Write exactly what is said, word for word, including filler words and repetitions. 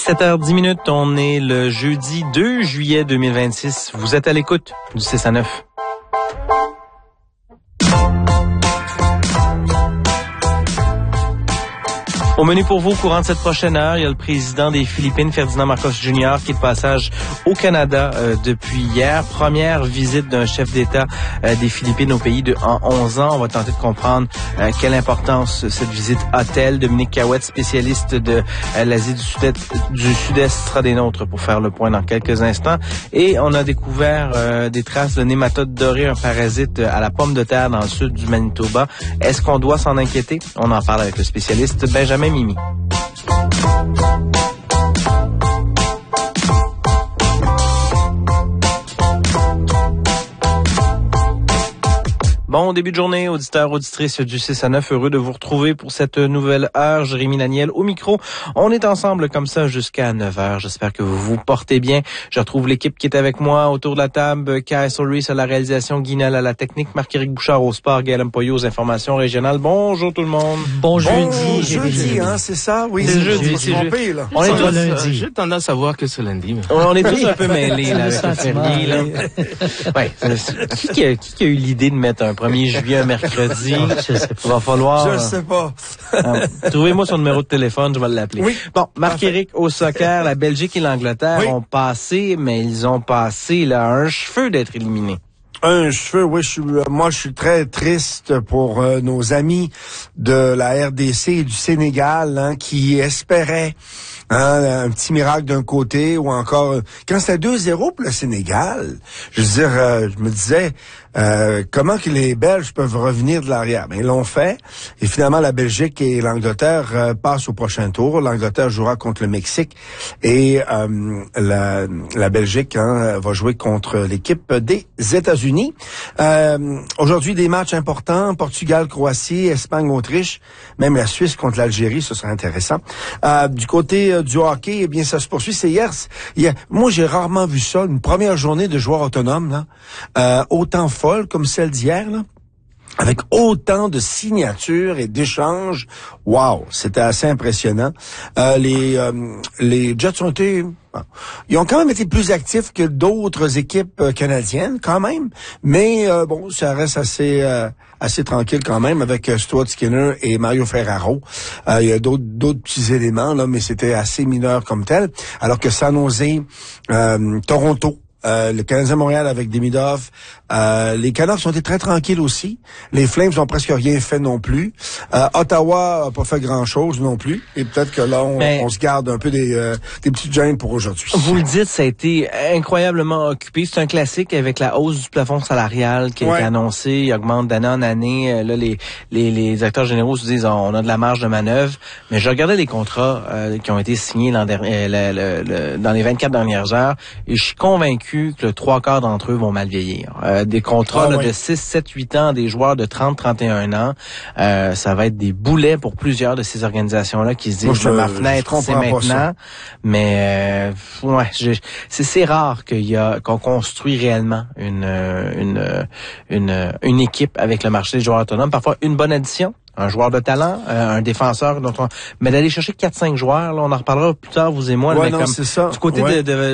sept heures dix minutes, on est le jeudi deux juillet deux mille vingt-six. Vous êtes à l'écoute du six à neuf. Au menu pour vous, au courant de cette prochaine heure, il y a le président des Philippines, Ferdinand Marcos Junior, qui est de passage au Canada euh, depuis hier. Première visite d'un chef d'État euh, des Philippines au pays de, en onze ans. On va tenter de comprendre euh, quelle importance cette visite a-t-elle. Dominique Cahouette, spécialiste de euh, l'Asie du Sud-Est, du Sud-Est, sera des nôtres pour faire le point dans quelques instants. Et on a découvert euh, des traces de nématode doré, un parasite à la pomme de terre dans le sud du Manitoba. Est-ce qu'on doit s'en inquiéter? On en parle avec le spécialiste Benjamin Mimi. Bon début de journée, auditeurs, auditrices du six à neuf, heureux de vous retrouver pour cette nouvelle heure. Jérémy Daniel au micro. On est ensemble comme ça jusqu'à neuf heures. J'espère que vous vous portez bien. Je retrouve l'équipe qui est avec moi autour de la table. Kai Solris à la réalisation, Guinal à la technique, Marc-Éric Bouchard au sport, Gaël Mpoyo aux informations régionales. Bonjour tout le monde. Bon jeudi. Bon jeudi, hein, c'est ça? Oui, c'est, c'est jeudi. C'est jeudi. Là. On est tous lundi. J'ai tendance à voir que c'est lundi. Mais... On est tous un peu mêlés là, avec le férié. Là. Ouais. Qui, qui, a, qui a eu l'idée de mettre un premier juillet un mercredi? Il va falloir... Je sais pas. euh, trouvez-moi son numéro de téléphone, je vais l'appeler. Oui. Bon, Marc-Éric au soccer, la Belgique et l'Angleterre oui. ont passé, mais ils ont passé là un cheveu d'être éliminés. Un cheveu, oui, je suis, moi je suis très triste pour euh, nos amis de la R D C et du Sénégal hein, qui espéraient hein, un petit miracle d'un côté ou encore... Quand c'était deux zéro pour le Sénégal, je veux dire, euh, je me disais... Euh, comment que les Belges peuvent revenir de l'arrière? Ben, ils l'ont fait. Et finalement, la Belgique et l'Angleterre euh, passent au prochain tour. L'Angleterre jouera contre le Mexique. Et euh, la, la Belgique hein, va jouer contre l'équipe des États-Unis. Euh, aujourd'hui, des matchs importants. Portugal, Croatie, Espagne, Autriche. Même la Suisse contre l'Algérie, ce sera intéressant. Euh, du côté euh, du hockey, eh bien, ça se poursuit. C'est hier. hier moi, j'ai rarement vu ça. Une première journée de joueurs autonomes, là. Euh, autant folle comme celle d'hier, là, avec autant de signatures et d'échanges. Wow, c'était assez impressionnant. Euh, les euh, les Jets ont été... Ils ont quand même été plus actifs que d'autres équipes euh, canadiennes, quand même. Mais euh, bon, ça reste assez euh, assez tranquille quand même avec euh, Stuart Skinner et Mario Ferraro. Euh, il y a d'autres d'autres petits éléments, là, mais c'était assez mineur comme tel. Alors que San Jose, euh, Toronto, Euh, le Canadien Montréal avec Demidov. Euh, les Canucks ont été très tranquilles aussi. Les Flames n'ont presque rien fait non plus. Euh, Ottawa a pas fait grand-chose non plus. Et peut-être que là, on, Mais, on se garde un peu des, euh, des petites gênes pour aujourd'hui. Vous le dites, ça a été incroyablement occupé. C'est un classique avec la hausse du plafond salarial qui a ouais. été annoncé. Il augmente d'année en année. Là, les, les, les acteurs généraux se disent on a de la marge de manœuvre. Mais je regardais les contrats euh, qui ont été signés l'an dernier, le, le, le, dans les vingt-quatre dernières heures et je suis convaincu que le trois quarts d'entre eux vont mal vieillir. Euh, des contrats ah, là, ouais. de six, sept, huit ans, des joueurs de trente, trente et un ans, euh, ça va être des boulets pour plusieurs de ces organisations-là qui se disent, Moi, je, ma fenêtre, c'est maintenant. Mais euh, ouais, je, c'est, c'est rare qu'il y a, qu'on construit réellement une, une, une, une équipe avec le marché des joueurs autonomes. Parfois, une bonne addition. Un joueur de talent, euh, un défenseur, dont on... mais d'aller chercher quatre cinq joueurs, là, on en reparlera plus tard, vous et moi. Ouais, là, mais non, comme c'est ça. Du côté ouais. de, de